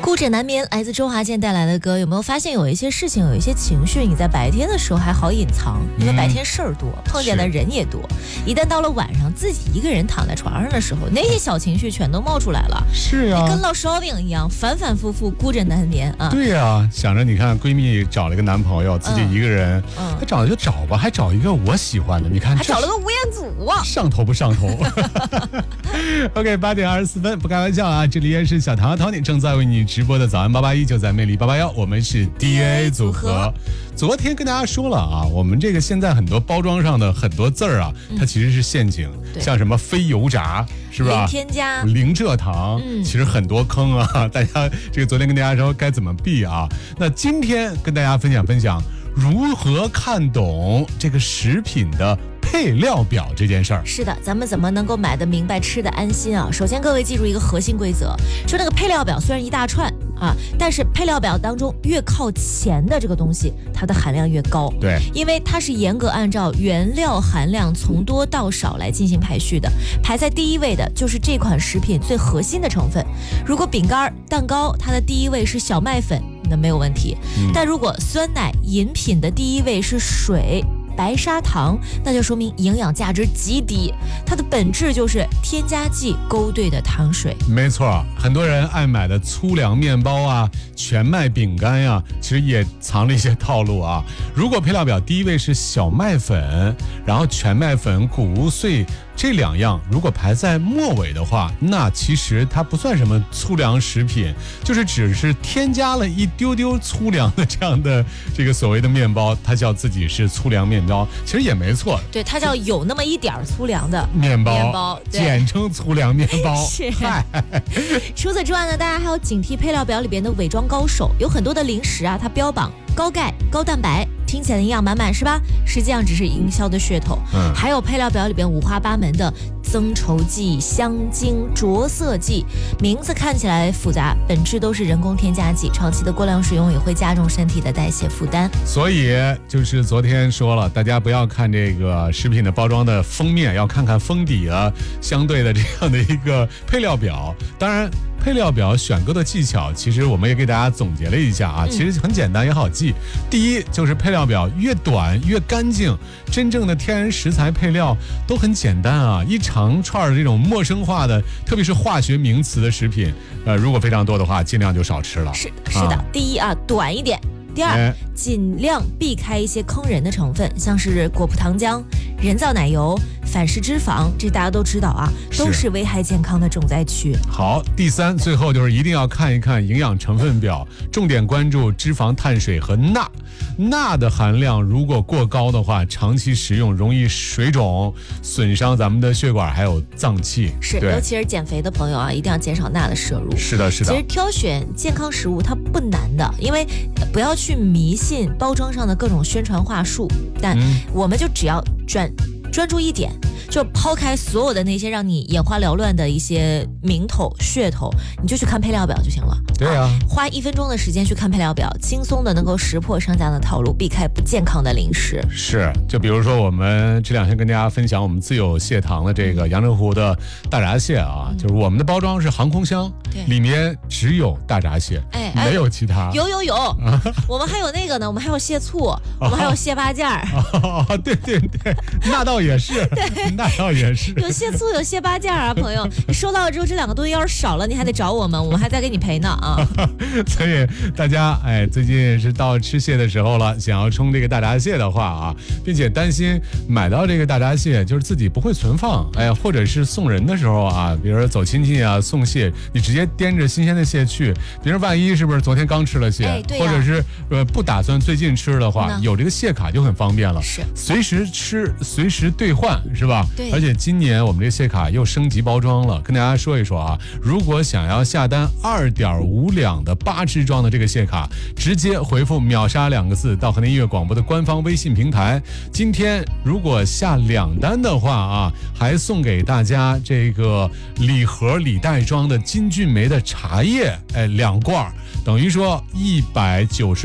孤枕难眠来自周华健带来的歌，有没有发现有一些事情，有一些情绪，你在白天的时候还好隐藏，因为白天事儿多，碰见的人也多。一旦到了晚上，自己一个人躺在床上的时候，那些小情绪全都冒出来了。 是啊， 跟烙烧饼一样，反反复复，孤枕难眠啊。 对啊，想着你看闺蜜找了一个男朋友，自己一个人，还找就找吧，还找一个我喜欢的，你看还找了个吴彦祖啊， 上头不上头？OK， 8点24分，不开玩笑啊，这里也是小唐和 Tony 正在为你直播的早安881，就在魅力881，我们是 DNA 组合。昨天跟大家说了啊，我们这个现在很多包装上的很多字儿啊，它其实是陷阱，像什么非油炸是吧？ 零添加、 零蔗糖，其实很多坑啊。大家这个昨天跟大家说该怎么避啊？那今天跟大家分享如何看懂这个食品的配料表这件事儿。 是的，咱们怎么能够买得明白，吃得安心啊？首先各位记住一个核心规则，说那个配料表虽然一大串啊，但是配料表当中越靠前的这个东西，它的含量越高。 对， 因为它是严格按照原料含量从多到少来进行排序的，排在第一位的就是这款食品最核心的成分。如果饼干、蛋糕它的第一位是小麦粉，那没有问题。但如果酸奶、饮品的第一位是水、白砂糖，那就说明营养价值极低，它的本质就是添加剂勾兑的糖水。 没错，很多人爱买的粗粮面包啊、全麦饼干呀，其实也藏了一些套路啊。如果配料表第一位是小麦粉，然后全麦粉、谷物碎这两样如果排在末尾的话，那其实它不算什么粗粮食品，就是只是添加了一丢丢粗粮的这样的这个所谓的面包，它叫自己是粗粮面包，其实也没错。 对，它叫有那么一点粗粮的面包，简称粗粮面包。 是。除此之外呢，大家还要警惕配料表里边的伪装高手，有很多的零食啊，它标榜高钙、高蛋白，听起来营养满满是吧？实际上只是营销的噱头。还有配料表里边五花八门的增稠剂、香精、着色剂，名字看起来复杂，本质都是人工添加剂，长期的过量使用也会加重身体的代谢负担。 所以就是昨天说了，大家不要看这个食品的包装的封面，要看看封底啊相对的这样的一个配料表。当然配料表选购的技巧，其实我们也给大家总结了一下啊，其实很简单也好记。第一就是配料表越短越干净，真正的天然食材配料都很简单啊，一长串这种陌生化的，特别是化学名词的食品，如果非常多的话，尽量就少吃了。 是的，第一啊，短一点。第二，尽量避开一些坑人的成分，像是果葡糖浆、人造奶油、反式脂肪，这大家都知道啊，都是危害健康的重灾区。 好，第三，最后就是一定要看一看营养成分表，重点关注脂肪、碳水和钠。钠的含量如果过高的话，长期食用容易水肿，损伤咱们的血管还有脏器。 是，尤其是减肥的朋友啊，一定要减少钠的摄入。 是的。其实挑选健康食物它不难的，因为不要去迷信包装上的各种宣传话术，但我们就只要专注一点，就抛开所有的那些让你眼花缭乱的一些名头噱头，你就去看配料表就行了。 对啊， 花1分钟的时间去看配料表，轻松的能够识破商家的套路，避开不健康的零食。 是，就比如说我们这两天跟大家分享我们自有蟹塘的这个阳澄湖的大闸蟹啊，就是我们的包装是航空箱，里面只有大闸蟹，没有其他。 有，我们还有那个呢，我们还有蟹醋，我们还有蟹八件儿。 对，那倒也是，那倒也是。 有蟹醋，有蟹八件啊，朋友，你收到了之后，这两个东西要是少了，你还得找我们，我们还在给你赔呢啊。 所以大家最近是到吃蟹的时候了，想要冲这个大闸蟹的话啊，并且担心买到这个大闸蟹就是自己不会存放，或者是送人的时候啊，比如说走亲戚啊送蟹，你直接掂着新鲜的蟹去，别人万一是不是昨天刚吃了蟹， 对或者是不打算最近吃的话，有这个蟹卡就很方便了， 是随时吃随时兑换，是吧？ 对。 而且今年我们这蟹卡又升级包装了，跟大家说一说啊，如果想要下单2.5两的8支装的这个蟹卡，直接回复秒杀2个字到河南音乐广播的官方微信平台。今天如果下2单的话啊，还送给大家这个礼盒里袋装的金骏眉的茶叶，2罐，等于说198